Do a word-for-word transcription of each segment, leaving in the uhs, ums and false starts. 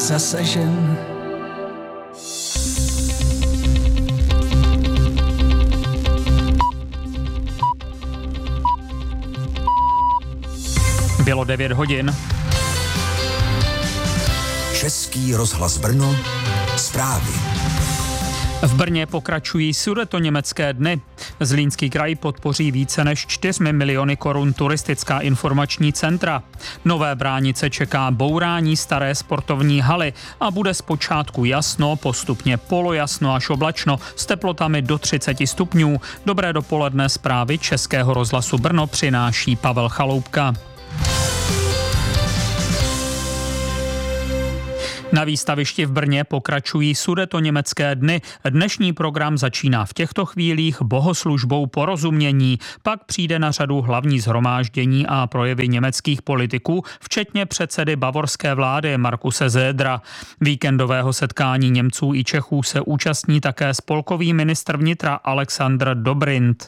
zasažen. Bylo devět hodin. Český rozhlas Brno, zprávy. V Brně pokračují sudetoněmecké dny. Zlínský kraj podpoří více než čtyřmi miliony korun turistická informační centra. Nové Bránice čeká bourání staré sportovní haly a bude zpočátku jasno, postupně polojasno až oblačno s teplotami do třicet stupňů. Dobré dopoledne, zprávy Českého rozhlasu Brno přináší Pavel Chaloupka. Na výstavišti v Brně pokračují sudetoněmecké dny. Dnešní program začíná v těchto chvílích bohoslužbou porozumění. Pak přijde na řadu hlavní shromáždění a projevy německých politiků, včetně předsedy bavorské vlády Markuse Södera. Víkendového setkání Němců i Čechů se účastní také spolkový ministr vnitra Alexander Dobrindt.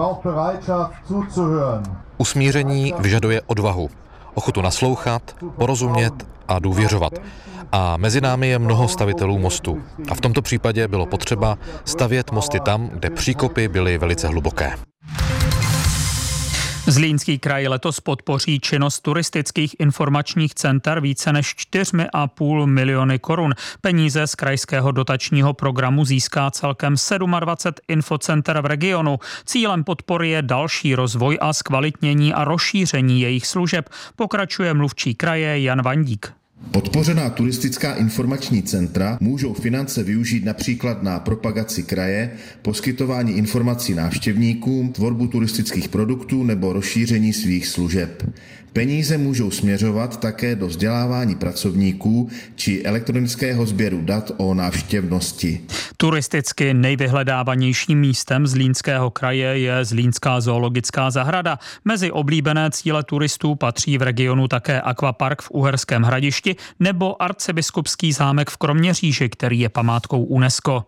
Usmíření vyžaduje odvahu, ochotu naslouchat, porozumět a důvěřovat. A mezi námi je mnoho stavitelů mostu. A v tomto případě bylo potřeba stavět mosty tam, kde příkopy byly velice hluboké. Zlínský kraj letos podpoří činnost turistických informačních center více než čtyřmi a půl miliony korun. Peníze z krajského dotačního programu získá celkem dvacet sedm infocenter v regionu. Cílem podpory je další rozvoj a zkvalitnění a rozšíření jejich služeb, pokračuje mluvčí kraje Jan Vandík. Podpořená turistická informační centra můžou finance využít například na propagaci kraje, poskytování informací návštěvníkům, tvorbu turistických produktů nebo rozšíření svých služeb. Peníze můžou směřovat také do vzdělávání pracovníků či elektronického sběru dat o návštěvnosti. Turisticky nejvyhledávanějším místem Zlínského kraje je Zlínská zoologická zahrada. Mezi oblíbené cíle turistů patří v regionu také akvapark v Uherském Hradišti nebo arcibiskupský zámek v Kroměříži, který je památkou UNESCO.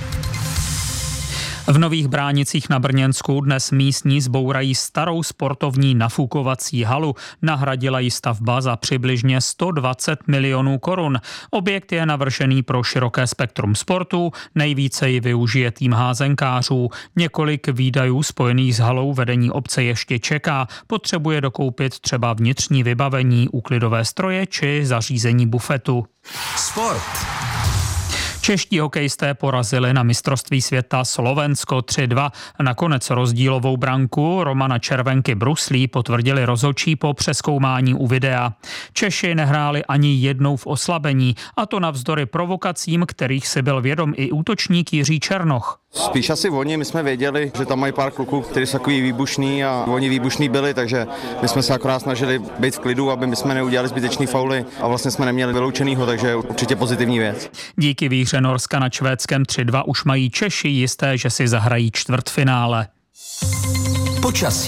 V Nových Bránicích na Brněnsku dnes místní zbourají starou sportovní nafukovací halu. Nahradila ji stavba za přibližně sto dvacet milionů korun. Objekt je navržený pro široké spektrum sportů, nejvíce ji využije tým házenkářů. Několik výdajů spojených s halou vedení obce ještě čeká. Potřebuje dokoupit třeba vnitřní vybavení, úklidové stroje či zařízení bufetu. Sport. Čeští hokejisté porazili na mistrovství světa Slovensko tři dva. Nakonec rozdílovou branku Romana Červenky bruslí potvrdili rozhodčí po přezkoumání u videa. Češi nehráli ani jednou v oslabení, a to navzdory provokacím, kterých si byl vědom i útočník Jiří Černoch. Spíš asi oni, my jsme věděli, že tam mají pár kluků, kteří jsou takový výbušný a oni výbušný byli, takže my jsme se akorát snažili být v klidu, aby my jsme neudělali zbytečný fauly a vlastně jsme neměli vyloučenýho, takže určitě pozitivní věc. Díky výhře Norska nad Švédskem tři dva už mají Češi jisté, že si zahrají čtvrtfinále. Počasí.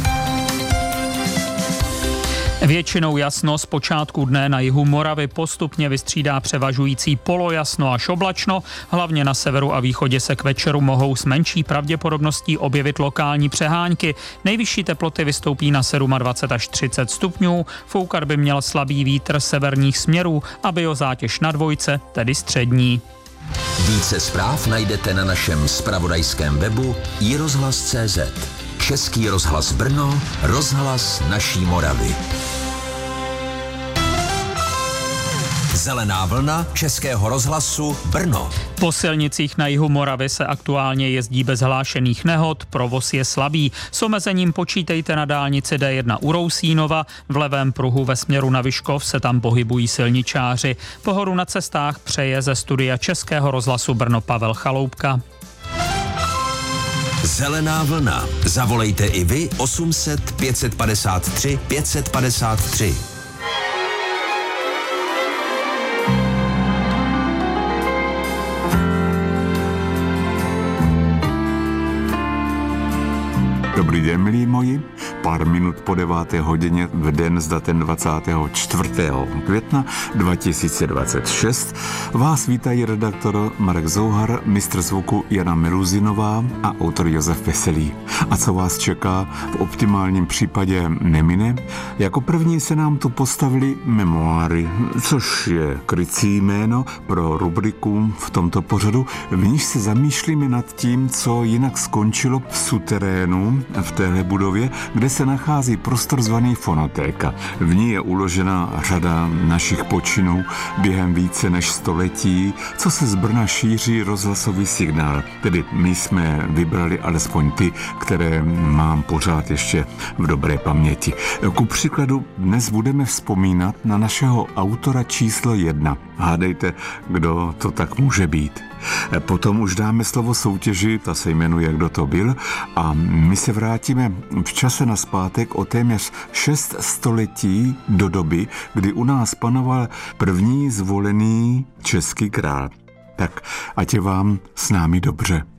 Většinou jasno, z počátku dne na jihu Moravy postupně vystřídá převažující polojasno až oblačno, hlavně na severu a východě se k večeru mohou s menší pravděpodobností objevit lokální přehánky. Nejvyšší teploty vystoupí na dvacet sedm až třicet stupňů, foukat by měl slabý vítr severních směrů a biozátěž na dvojce, tedy střední. Více zpráv najdete na našem zpravodajském webu i rozhlas tečka cé zet. Český rozhlas Brno, rozhlas naší Moravy. Zelená vlna Českého rozhlasu Brno. Po silnicích na jihu Moravy se aktuálně jezdí bez hlášených nehod, provoz je slabý. S omezením počítejte na dálnici D jedna u Rousínova, v levém pruhu ve směru na Vyškov se tam pohybují silničáři. Pohodu na cestách přeje ze studia Českého rozhlasu Brno Pavel Chaloupka. Zelená vlna. Zavolejte i vy osm set pět padesát tři pět padesát tři. Dobrý Dobrý den, milí moji. Pár minut po deváté hodině v den s datem dvacátého čtvrtého května dva tisíce dvacet šest vás vítají redaktor Marek Zouhar, mistr zvuku Jana Meluzinová a autor Josef Veselý. A co vás čeká v optimálním případě nemine? Jako první se nám tu postavili memoáry, což je krycí jméno pro rubriku v tomto pořadu, v níž se zamýšlíme nad tím, co jinak skončilo v suterénu v téhle budově, kde se nachází prostor zvaný fonotéka. V ní je uložena řada našich počinů během více než století, co se z Brna šíří rozhlasový signál. Tedy my jsme vybrali alespoň ty, které mám pořád ještě v dobré paměti. Ku příkladu dnes budeme vzpomínat na našeho autora číslo jedna. Hádejte, kdo to tak může být. Potom už dáme slovo soutěži, ta se jmenuje Kdo to byl, a my se vrátíme v čase nazpátek o téměř šest století do doby, kdy u nás panoval první zvolený český král. Tak ať je vám s námi dobře.